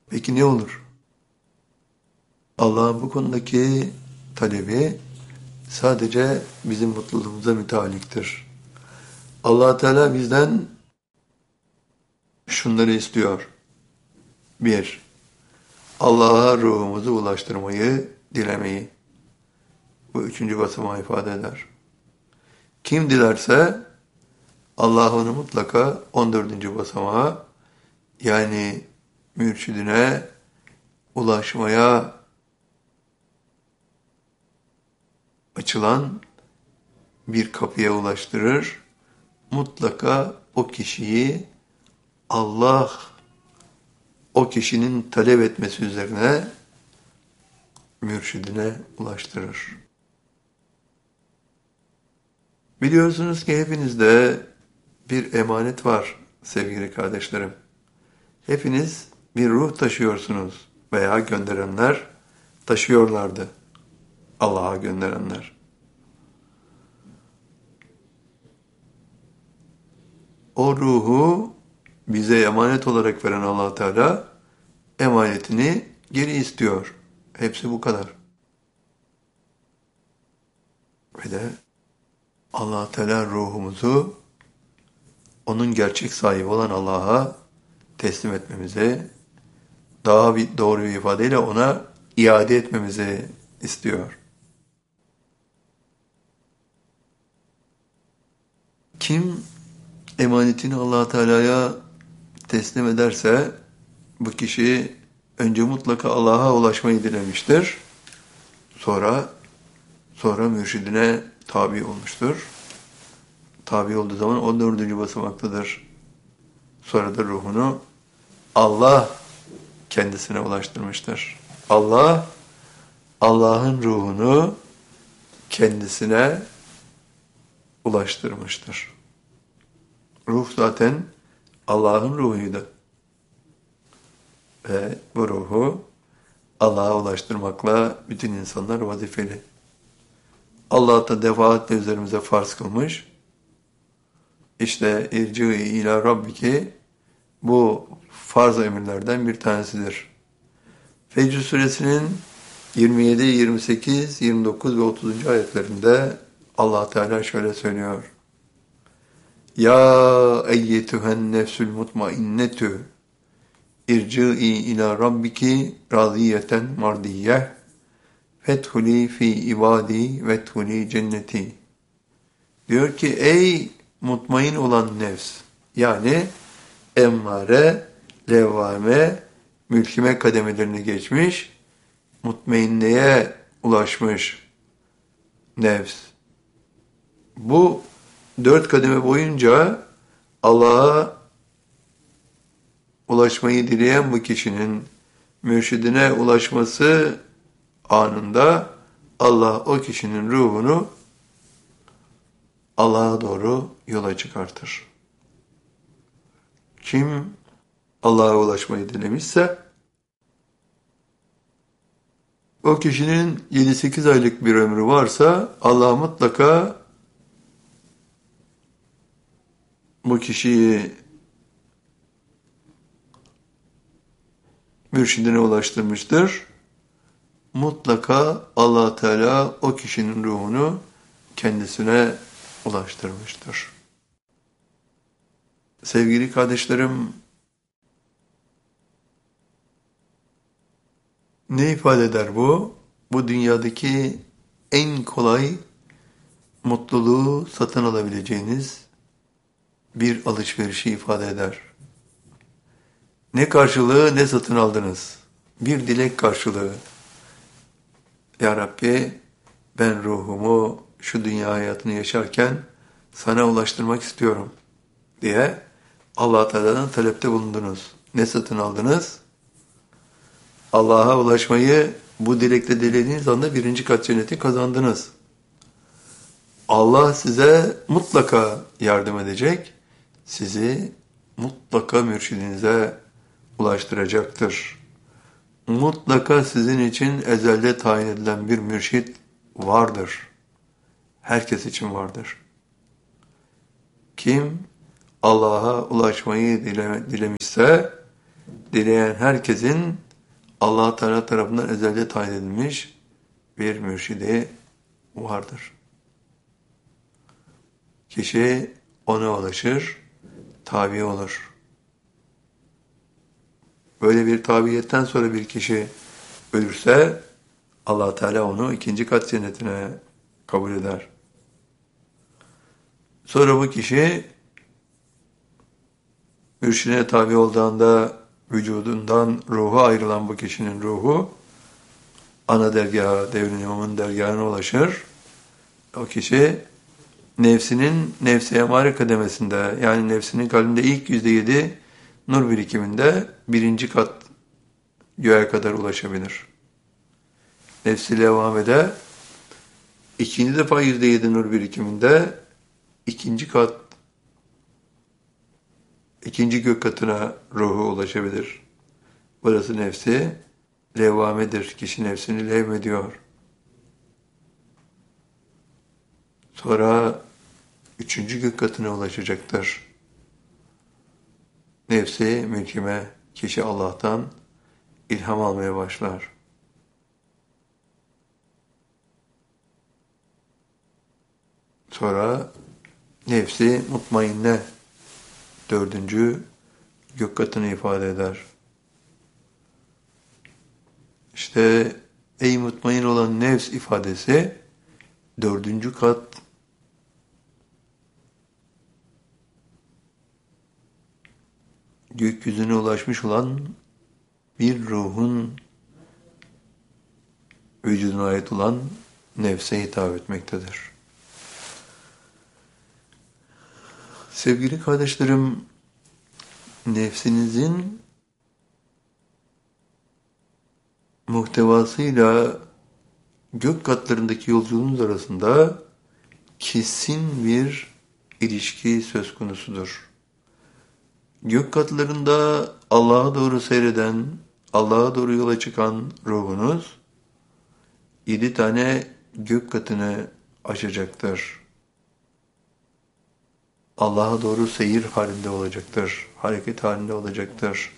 Peki ne olur? Allah'ın bu konudaki talebi sadece bizim mutluluğumuza müteallıktır. Allah Teala bizden şunları istiyor. 1. Allah'a ruhumuzu ulaştırmayı, dilemeyi. Bu 3. basamağı ifade eder. Kim dilerse Allah onu mutlaka 14. basamağa, yani mürşidine ulaşmaya açılan bir kapıya ulaştırır. Mutlaka o kişiyi Allah o kişinin talep etmesi üzerine mürşidine ulaştırır. Biliyorsunuz ki hepinizde bir emanet var sevgili kardeşlerim. Hepiniz bir ruh taşıyorsunuz veya gönderenler taşıyorlardı. Allah'a gönderenler. O ruhu bize emanet olarak veren Allah Teala emanetini geri istiyor. Hepsi bu kadar. Ve de Allah Teala ruhumuzu onun gerçek sahibi olan Allah'a teslim etmemizi, daha doğru bir ifadeyle ona iade etmemizi istiyor. Kim emanetini Allah Teala'ya teslim ederse bu kişi önce mutlaka Allah'a ulaşmayı dilemiştir. Sonra mürşidine tabi olmuştur. Tabi olduğu zaman 14. basamaktadır. Sonra da ruhunu Allah kendisine ulaştırmıştır. Allah, Allah'ın ruhunu kendisine ulaştırmıştır. Ruh zaten Allah'ın ruhuydu. Ve bu ruhu Allah'a ulaştırmakla bütün insanlar vazifeli. Allah da defaatle üzerimize farz kılmış. İşte irci ila rabbiki bu farz emirlerden bir tanesidir. Fecr suresinin 27, 28, 29 ve 30. ayetlerinde Allah Teala şöyle söylüyor. Ya eyyetühen nefsül mutmainnetu irci'i ila rabbiki radiyeten mardiyyeh fethuli fi ibadi vethuli cenneti. Diyor ki ey mutmain olan nefs, yani emmare, levvame, mülkime kademelerini geçmiş, mutmainliğe ulaşmış nefs. Bu 4 kademe boyunca Allah'a ulaşmayı dileyen bu kişinin mürşidine ulaşması anında Allah o kişinin ruhunu Allah'a doğru yola çıkartır. Kim Allah'a ulaşmayı dilemişse o kişinin 7-8 aylık bir ömrü varsa Allah mutlaka bu kişiyi mürşidine ulaştırmıştır. Mutlaka Allah Teala o kişinin ruhunu kendisine ulaştırmıştır. Sevgili kardeşlerim, ne ifade eder bu? Bu dünyadaki en kolay mutluluğu satın alabileceğiniz bir alışverişi ifade eder. Ne karşılığı ne satın aldınız? Bir dilek karşılığı. Ya Rabbi, ben ruhumu şu dünya hayatını yaşarken sana ulaştırmak istiyorum diye Allah Teala'dan talepte bulundunuz. Ne satın aldınız? Allah'a ulaşmayı bu dilekle dilediğiniz anda 1. kat cenneti kazandınız. Allah size mutlaka yardım edecek, sizi mutlaka mürşidinize ulaştıracaktır. Mutlaka sizin için ezelde tayin edilen bir mürşid vardır. Herkes için vardır. Kim Allah'a ulaşmayı dilemişse Dileyen herkesin Allah Teala tarafından ezelde tayin edilmiş bir mürşidi vardır. Kişi ona ulaşır, tabi olur. Böyle bir tabiyetten sonra bir kişi ölürse Allah Teala onu ikinci kat cennetine kabul eder. Sonra bu kişi mürşidine tabi olduğunda vücudundan ruhu ayrılan bu kişinin ruhu ana dergaha, Devrin İmam'ın dergahına ulaşır. O kişi nefsinin nefs-i emare kademesinde, yani nefsinin kalbinde ilk %7 nur birikiminde birinci kat göğe kadar ulaşabilir. Nefs-i levvamede ikinci defa %7 nur birikiminde ikinci kat, ikinci gök katına ruhu ulaşabilir. Burası nefsi levvamedir. Kişi nefsini levmediyor. Sonra üçüncü gök katına ulaşacaktır. Nefsi mülkime, kişi Allah'tan ilham almaya başlar. Sonra nefsi mutmainne, dördüncü gök katını ifade eder. İşte ey mutmain olan nefs ifadesi dördüncü kat gökyüzüne ulaşmış olan bir ruhun vücuduna ait olan nefse hitap etmektedir. Sevgili kardeşlerim, nefsinizin muhtevasıyla gök katlarındaki yolculuğunuz arasında kesin bir ilişki söz konusudur. Gök katlarında Allah'a doğru seyreden, Allah'a doğru yola çıkan ruhunuz 7 tane gök katını aşacaktır. Allah'a doğru seyir halinde olacaktır, hareket halinde olacaktır.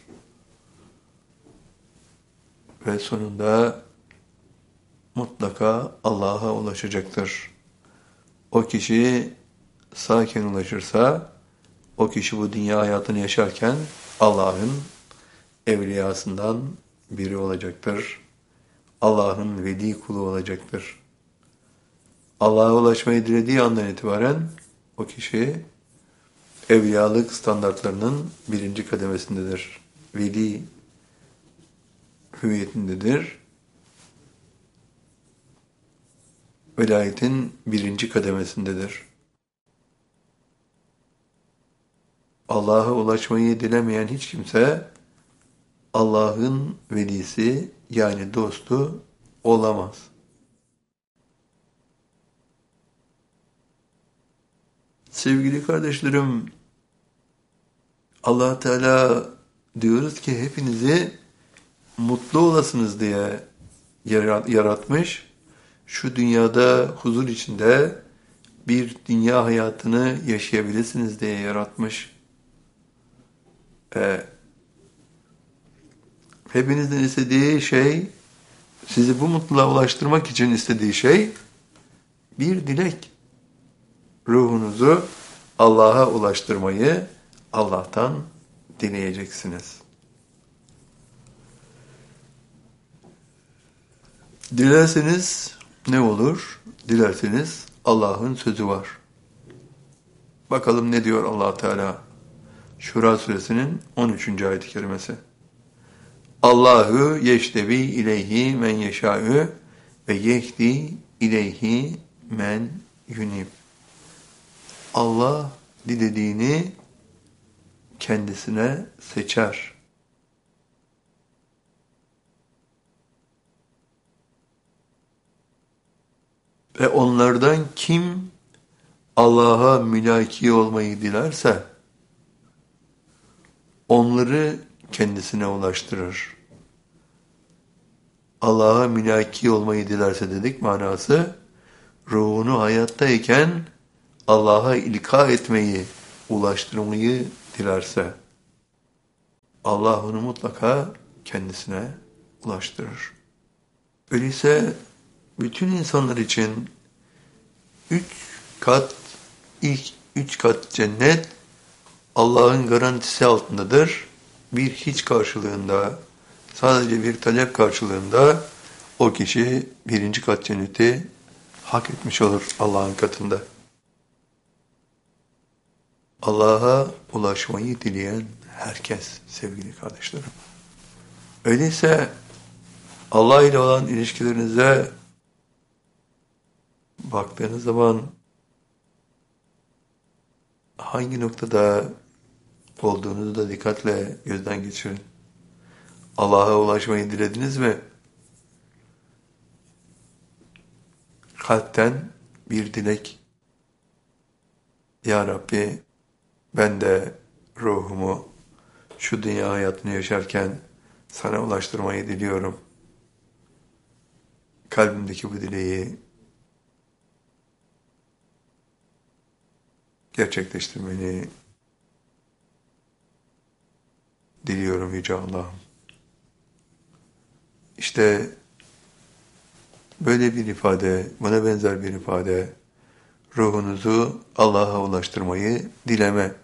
Ve sonunda mutlaka Allah'a ulaşacaktır. O kişi sağken ulaşırsa, o kişi bu dünya hayatını yaşarken Allah'ın evliyasından biri olacaktır. Allah'ın veli kulu olacaktır. Allah'a ulaşmayı dilediği andan itibaren o kişi evliyalık standartlarının birinci kademesindedir. Veli hüviyetindedir. Velayetin birinci kademesindedir. Allah'a ulaşmayı dilemeyen hiç kimse Allah'ın velisi yani dostu olamaz. Sevgili kardeşlerim, Allah Teala diyoruz ki hepinizi mutlu olasınız diye yaratmış. Şu dünyada huzur içinde bir dünya hayatını yaşayabilirsiniz diye yaratmış. Hepinizin istediği şey, sizi bu mutluluğa ulaştırmak için istediği şey bir dilek. Ruhunuzu Allah'a ulaştırmayı Allah'tan dileyeceksiniz. Dilerseniz ne olur? Dilerseniz Allah'ın sözü var. Bakalım ne diyor Allah Teala? Şura suresinin 13. ayet-i kerimesi. Allahu yeştebi ileyhi men yeşâ'ü ve yehdi ileyhi men yunib. Allah dilediğini kendisine seçer. Ve onlardan kim Allah'a mülaki olmayı dilerse onları kendisine ulaştırır. Allah'a mülaki olmayı dilerse dedik manası, ruhunu hayattayken Allah'a ilka etmeyi, ulaştırmayı dilerse. Allah onu mutlaka kendisine ulaştırır. Öyleyse bütün insanlar için üç kat, ilk 3 kat cennet Allah'ın garantisi altındadır. Bir hiç karşılığında, sadece bir talep karşılığında o kişi 1. kat cenneti hak etmiş olur Allah'ın katında. Allah'a ulaşmayı dileyen herkes sevgili kardeşlerim. Öyleyse Allah ile olan ilişkilerinize baktığınız zaman hangi noktada olduğunuzu da dikkatle gözden geçirin. Allah'a ulaşmayı dilediniz mi? Kalpten bir dilek. Ya Rabbi, ben de ruhumu şu dünya hayatını yaşarken sana ulaştırmayı diliyorum. Kalbimdeki bu dileği gerçekleştirmeni diliyorum Yüce Allah'ım. İşte böyle bir ifade, buna benzer bir ifade, ruhunuzu Allah'a ulaştırmayı dileme.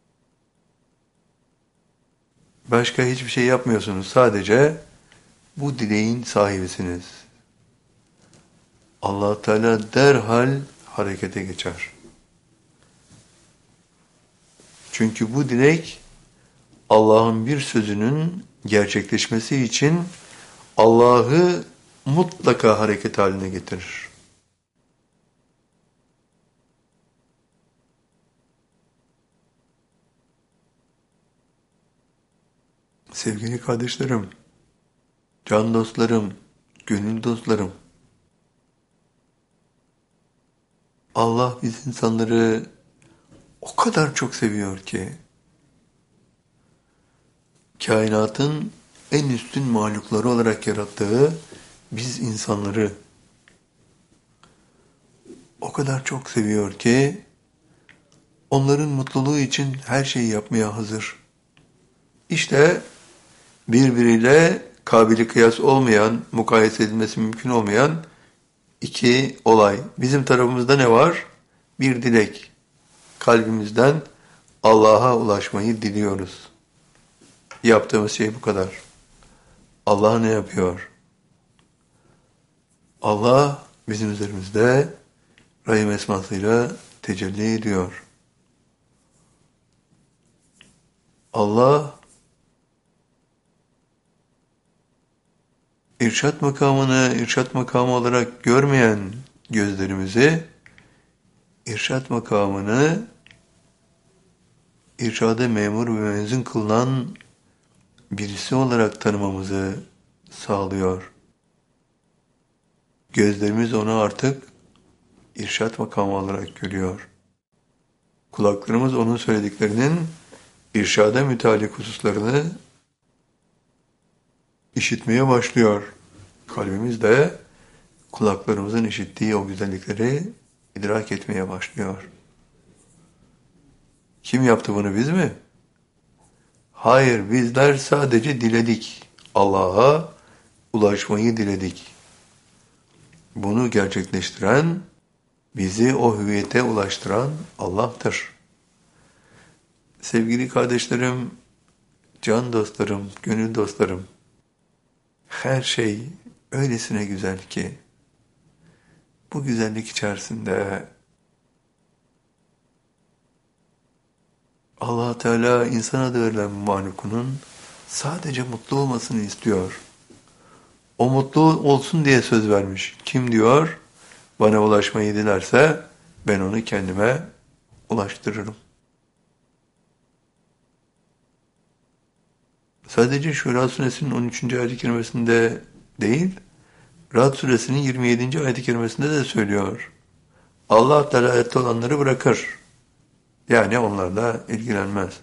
Başka hiçbir şey yapmıyorsunuz, sadece bu dileğin sahibisiniz. Allah Teala derhal harekete geçer. Çünkü bu dilek Allah'ın bir sözünün gerçekleşmesi için Allah'ı mutlaka hareket haline getirir. Sevgili kardeşlerim, can dostlarım, gönül dostlarım, Allah biz insanları o kadar çok seviyor ki, kainatın en üstün mahlukları olarak yarattığı biz insanları o kadar çok seviyor ki, onların mutluluğu için her şeyi yapmaya hazır. İşte birbiriyle kabili kıyas olmayan, mukayese edilmesi mümkün olmayan iki olay. Bizim tarafımızda ne var? Bir dilek. Kalbimizden Allah'a ulaşmayı diliyoruz. Yaptığımız şey bu kadar. Allah ne yapıyor? Allah bizim üzerimizde Rahim esmasıyla tecelli ediyor. Allah irşat makamını irşat makamı olarak görmeyen gözlerimizi irşat makamını irşada memur ve mezun kılınan birisi olarak tanımamızı sağlıyor. Gözlerimiz onu artık irşat makamı olarak görüyor. Kulaklarımız onun söylediklerinin irşada mütalik hususlarını işitmeye başlıyor. Kalbimiz de kulaklarımızın işittiği o güzellikleri idrak etmeye başlıyor. Kim yaptı bunu, biz mi? Hayır, bizler sadece diledik. Allah'a ulaşmayı diledik. Bunu gerçekleştiren, bizi o hüviyete ulaştıran Allah'tır. Sevgili kardeşlerim, can dostlarım, gönül dostlarım, her şey öylesine güzel ki, bu güzellik içerisinde Allah Teala insan adı verilen mahlukunun sadece mutlu olmasını istiyor. O mutlu olsun diye söz vermiş. Kim diyor? Bana ulaşmayı dilerse ben onu kendime ulaştırırım. Sadece Şura suresinin 13. ayet-i kerimesinde değil, Ra'd suresinin 27. ayet-i kerimesinde de söylüyor. Allah dalalette olanları bırakır. Yani onlarla ilgilenmez.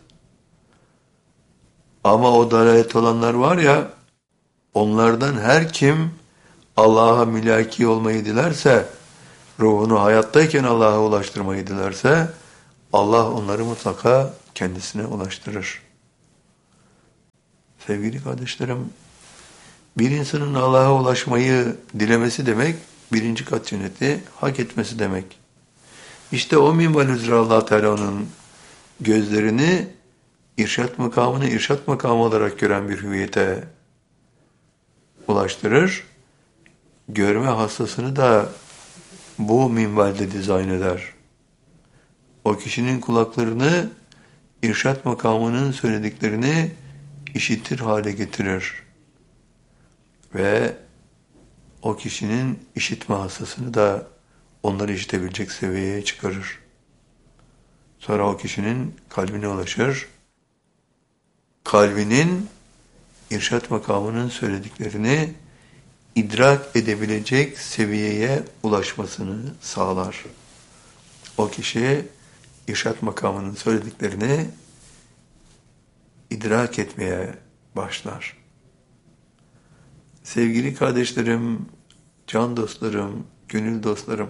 Ama o dalalet olanlar var ya, onlardan her kim Allah'a mülaki olmayı dilerse, ruhunu hayattayken Allah'a ulaştırmayı dilerse, Allah onları mutlaka kendisine ulaştırır. Sevgili kardeşlerim, bir insanın Allah'a ulaşmayı dilemesi demek, birinci kat cenneti hak etmesi demek. İşte o minval üzere Allah Teala onun gözlerini irşat makamını irşat makamı olarak gören bir hüviyete ulaştırır. Görme hastasını da bu minvalde dizayn eder. O kişinin kulaklarını irşat makamının söylediklerini işitir hale getirir. Ve o kişinin işitme hassasını da onları işitebilecek seviyeye çıkarır. Sonra o kişinin kalbine ulaşır. Kalbinin irşat makamının söylediklerini idrak edebilecek seviyeye ulaşmasını sağlar. O kişi irşat makamının söylediklerini idrak etmeye başlar. Sevgili kardeşlerim, can dostlarım, gönül dostlarım,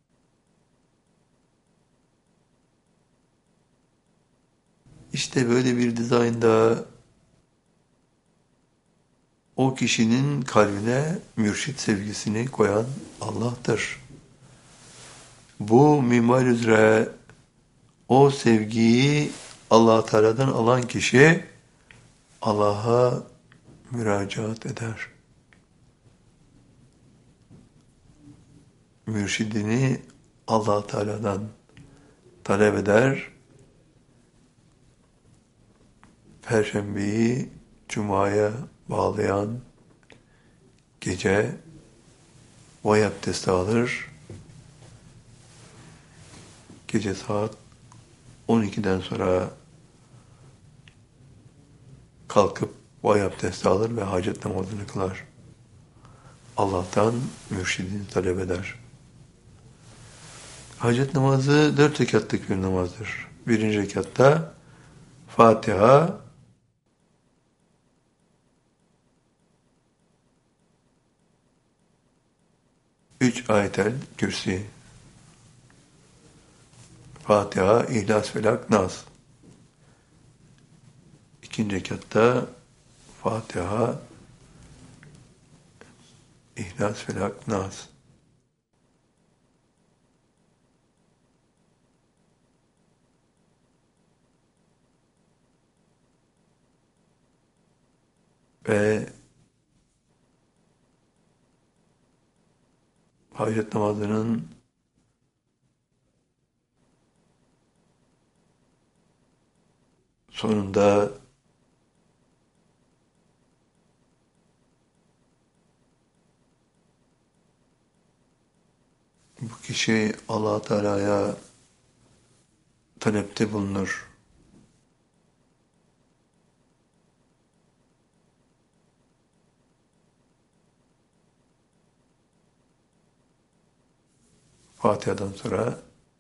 işte böyle bir dizaynda o kişinin kalbine mürşit sevgisini koyan Allah'tır. Bu minval üzere o sevgiyi Allah Teala'dan alan kişi Allah'a müracaat eder. Mürşidini Allah Teala'dan talep eder. Perşembeyi Cuma'ya bağlayan gece vay abdesti alır. Gece saat 12'den sonra kalkıp vay abdesti alır ve hacet namazını kılar. Allah'tan mürşidini talep eder. Hacet namazı 4 rekatlık bir namazdır. Birinci rekatta Fatiha, 3 ayetel kürsi, Fatiha, İhlas, Felak, Nas. İkinci rekatta Fatiha, İhlas, Felak, Nas. Ve hacet namazının sonunda bu kişi Allah Teala'ya talepte bulunur. Fatiha'dan sonra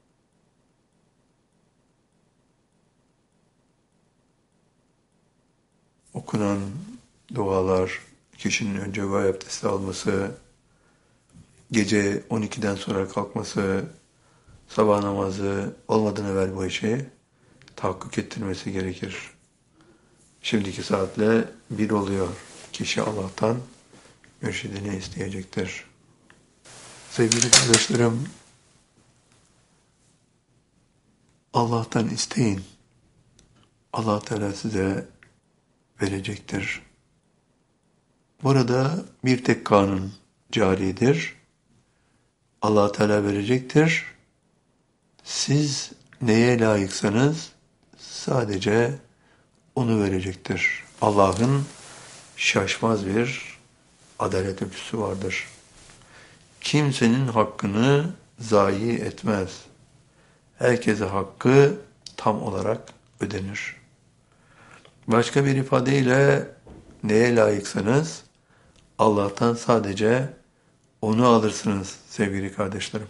okunan dualar, kişinin önce vay abdesti alması, gece 12'den sonra kalkması, sabah namazı olmadan evvel bu işi tahakkuk ettirmesi gerekir. Şimdiki saatle bir oluyor. Kişi Allah'tan mürşidini isteyecektir. Sevgili kardeşlerim, Allah'tan isteyin. Allah Teala size verecektir. Burada bir tek kanun caridir. Allah Teala verecektir. Siz neye layıksanız sadece onu verecektir. Allah'ın şaşmaz bir adalet ölçüsü vardır. Kimsenin hakkını zayi etmez. Herkese hakkı tam olarak ödenir. Başka bir ifadeyle neye layıksanız Allah'tan sadece onu alırsınız sevgili kardeşlerim.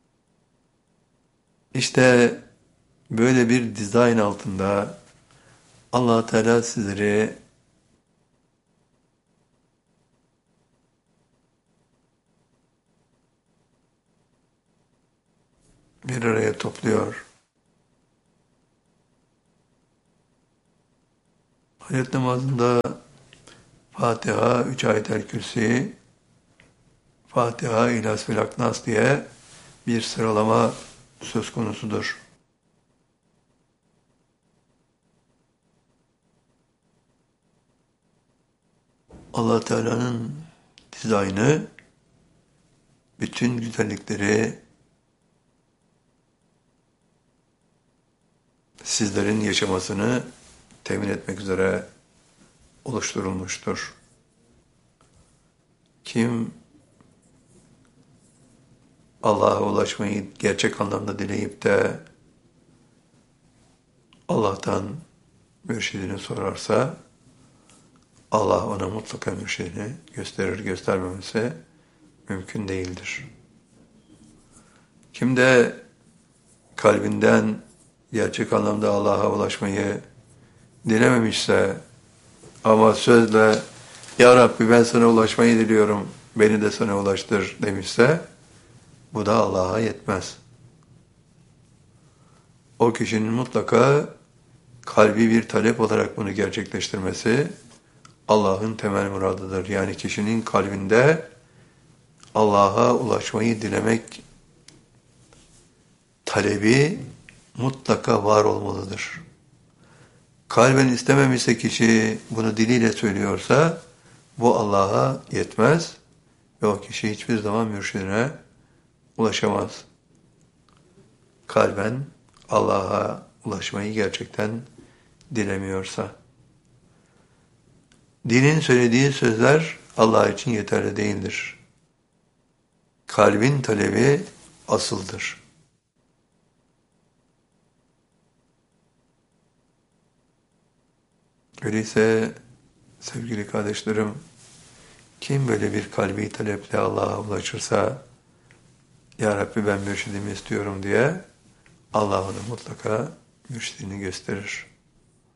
İşte böyle bir dizayn altında Allah Teala sizleri bir araya topluyor. Hayat namazında Fatiha, 3 ayet-el kürsi, Fatiha, İhlas, Felak, Nas diye bir sıralama söz konusudur. Allah Teala'nın dizaynı bütün güzellikleri sizlerin yaşamasını temin etmek üzere oluşturulmuştur. Kim Allah'a ulaşmayı gerçek anlamda dileyip de Allah'tan mürşidini sorarsa Allah ona mutlaka mürşidini gösterir, göstermemesi mümkün değildir. Kim de kalbinden gerçek anlamda Allah'a ulaşmayı dilememişse ama sözle "Ya Rabbi ben sana ulaşmayı diliyorum, beni de sana ulaştır" demişse bu da Allah'a yetmez. O kişinin mutlaka kalbi bir talep olarak bunu gerçekleştirmesi Allah'ın temel muradıdır. Yani kişinin kalbinde Allah'a ulaşmayı dilemek talebi mutlaka var olmalıdır. Kalben istememişse kişi bunu diliyle söylüyorsa bu Allah'a yetmez ve o kişi hiçbir zaman mürşidine ulaşamaz. Kalben Allah'a ulaşmayı gerçekten dilemiyorsa. Dilin söylediği sözler Allah için yeterli değildir. Kalbin talebi asıldır. Öyleyse sevgili kardeşlerim, kim böyle bir kalbi taleple Allah'a ulaşırsa, "Ya Rabbi ben mürşidimi istiyorum" diye Allah ona mutlaka mürşidini gösterir.